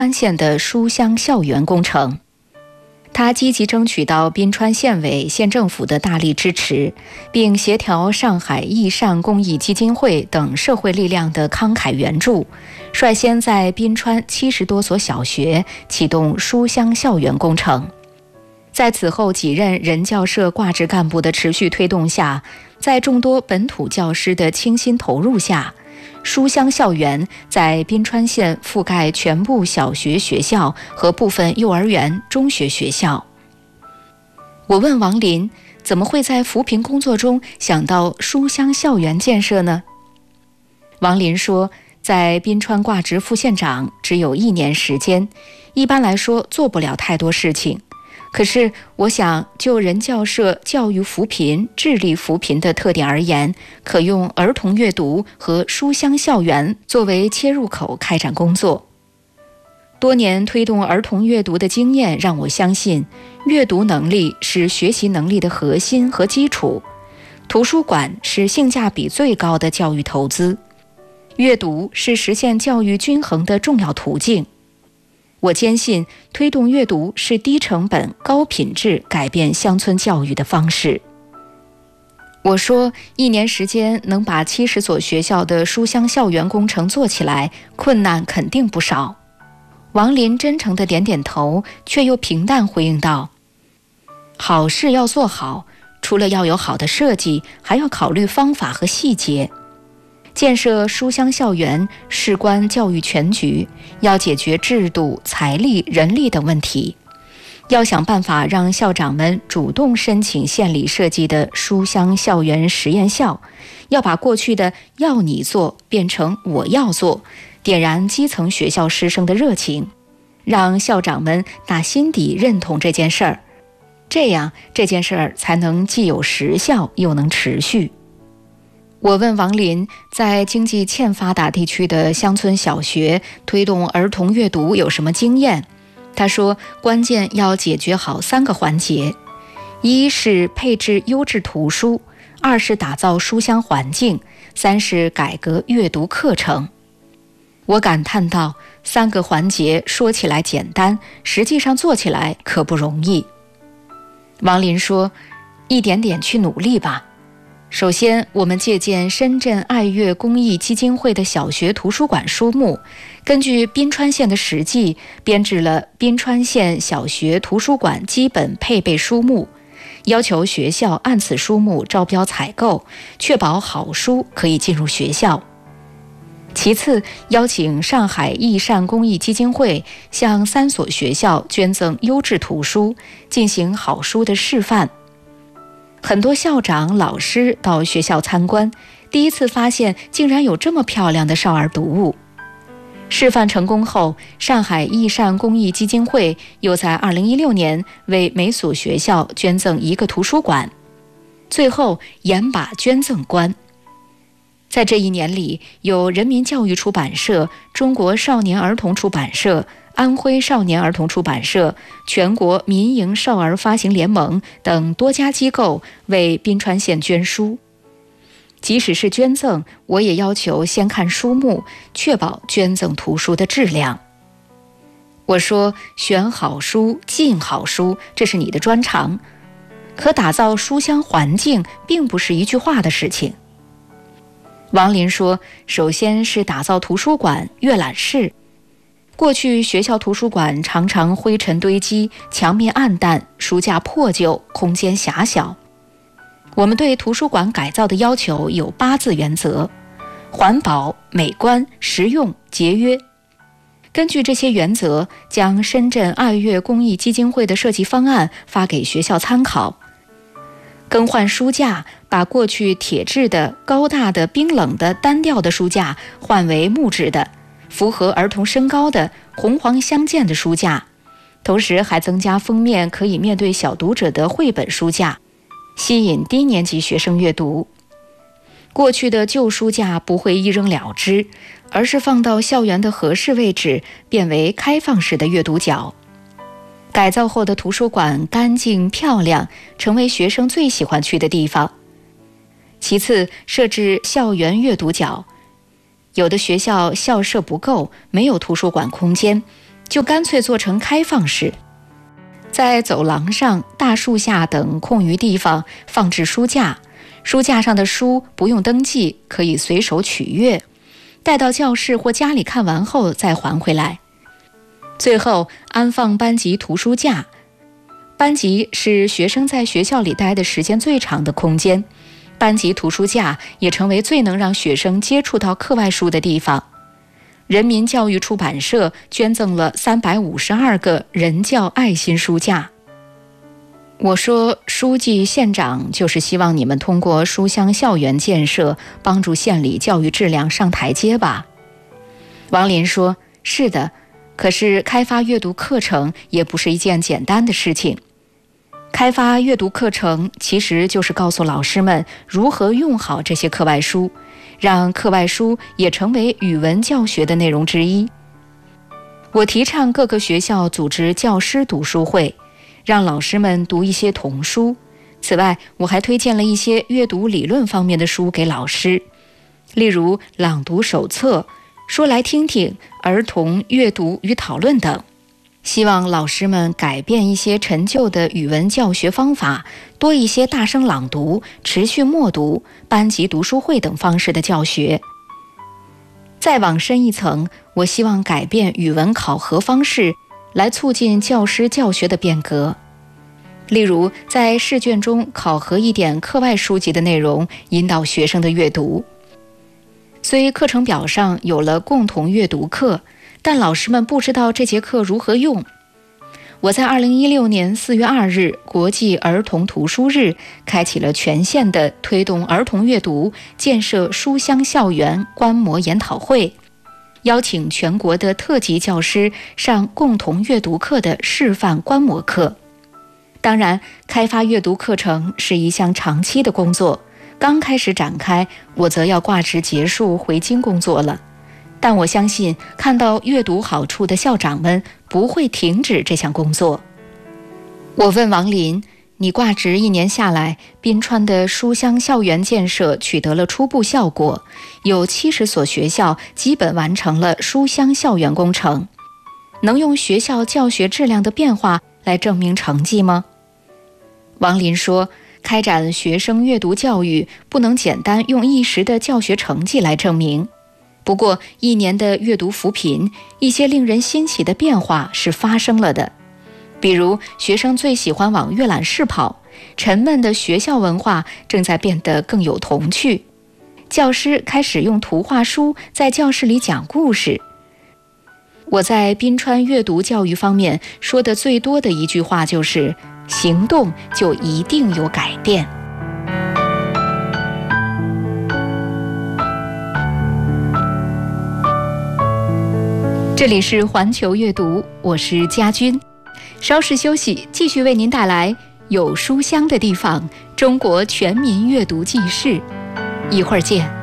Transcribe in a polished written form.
川县的书香校园工程。他积极争取到滨川县委县政府的大力支持，并协调上海义善公益基金会等社会力量的慷慨援助，率先在滨川70多所小学启动书香校园工程。在此后几任人教社挂职干部的持续推动下，在众多本土教师的倾心投入下，书香校园在滨川县覆盖全部小学学校和部分幼儿园、中学学校。我问王林，怎么会在扶贫工作中想到书香校园建设呢？王林说，在滨川挂职副县长只有1年时间，一般来说做不了太多事情。可是我想，就人教社教育扶贫、致力扶贫的特点而言，可用儿童阅读和书香校园作为切入口开展工作。多年推动儿童阅读的经验让我相信，阅读能力是学习能力的核心和基础，图书馆是性价比最高的教育投资，阅读是实现教育均衡的重要途径。我坚信，推动阅读是低成本、高品质改变乡村教育的方式。我说，1年时间能把70所学校的书香校园工程做起来，困难肯定不少。王林真诚地点点头，却又平淡回应道：好事要做好，除了要有好的设计，还要考虑方法和细节。建设书香校园事关教育全局，要解决制度、财力、人力等问题，要想办法让校长们主动申请县里设计的书香校园实验校，要把过去的要你做变成我要做，点燃基层学校师生的热情，让校长们打心底认同这件事儿，这样这件事儿才能既有实效又能持续。我问王林，在经济欠发达地区的乡村小学推动儿童阅读有什么经验？他说，关键要解决好3个环节：一是配置优质图书，2是打造书香环境，3是改革阅读课程。我感叹道，3个环节说起来简单，实际上做起来可不容易。王林说，一点点去努力吧。首先，我们借鉴深圳爱乐公益基金会的小学图书馆书目，根据滨川县的实际，编制了滨川县小学图书馆基本配备书目，要求学校按此书目招标采购，确保好书可以进入学校。其次，邀请上海义善公益基金会向3所学校捐赠优质图书，进行好书的示范。很多校长、老师到学校参观，第一次发现竟然有这么漂亮的少儿读物。示范成功后，上海义善公益基金会又在2016年为每所学校捐赠1个图书馆，最后严把捐赠关。在这1年里，有人民教育出版社、中国少年儿童出版社、安徽少年儿童出版社、全国民营少儿发行联盟等多家机构为滨川县捐书。即使是捐赠，我也要求先看书目，确保捐赠图书的质量。我说，选好书、进好书，这是你的专长，可打造书香环境并不是一句话的事情。王林说，首先是打造图书馆、阅览室。过去学校图书馆常常灰尘堆积，墙面暗淡，书架破旧，空间狭小。我们对图书馆改造的要求有8字原则：环保、美观、实用、节约。根据这些原则，将深圳爱乐公益基金会的设计方案发给学校参考。更换书架，把过去铁质的、高大的、冰冷的、单调的书架换为木质的、符合儿童身高的、红黄相间的书架，同时还增加封面可以面对小读者的绘本书架，吸引低年级学生阅读。过去的旧书架不会一扔了之，而是放到校园的合适位置，变为开放式的阅读角。改造后的图书馆干净漂亮，成为学生最喜欢去的地方。其次，设置校园阅读角。有的学校校舍不够，没有图书馆空间， 就干脆做成开放式，在走廊上、大树下等空余地方放置书架，书架上的书不用登记，可以随手取阅，带到教室或家里看完后再还回来。最后安放班级图书架，班级是学生在学校里待的时间最长的空间，班级图书架也成为最能让学生接触到课外书的地方。人民教育出版社捐赠了352个人教爱心书架。我说，书记、县长就是希望你们通过书香校园建设，帮助县里教育质量上台阶吧？王林说，是的，可是开发阅读课程也不是一件简单的事情。开发阅读课程其实就是告诉老师们如何用好这些课外书，让课外书也成为语文教学的内容之一。我提倡各个学校组织教师读书会，让老师们读一些童书。此外，我还推荐了一些阅读理论方面的书给老师，例如朗读手册、说来听听、儿童阅读与讨论等。希望老师们改变一些陈旧的语文教学方法，多一些大声朗读、持续默读、班级读书会等方式的教学。再往深一层，我希望改变语文考核方式，来促进教师教学的变革。例如，在试卷中考核一点课外书籍的内容，引导学生的阅读。虽课程表上有了共同阅读课，但老师们不知道这节课如何用。我在2016年4月2日国际儿童图书日开启了全县的推动儿童阅读、建设书香校园观摩研讨会，邀请全国的特级教师上共同阅读课的示范观摩课。当然，开发阅读课程是一项长期的工作，刚开始展开，我则要挂职结束回京工作了。但我相信，看到阅读好处的校长们不会停止这项工作。我问王林，你挂职1年下来，滨川的书香校园建设取得了初步效果，有70所学校基本完成了书香校园工程，能用学校教学质量的变化来证明成绩吗？王林说，开展学生阅读教育不能简单用一时的教学成绩来证明。不过1年的阅读扶贫，一些令人欣喜的变化是发生了的。比如学生最喜欢往阅览室跑，沉闷的学校文化正在变得更有童趣，教师开始用图画书在教室里讲故事。我在滨川阅读教育方面说的最多的一句话就是，行动就一定有改变。这里是环球阅读，我是佳君。稍事休息，继续为您带来有书香的地方——中国全民阅读纪事。一会儿见。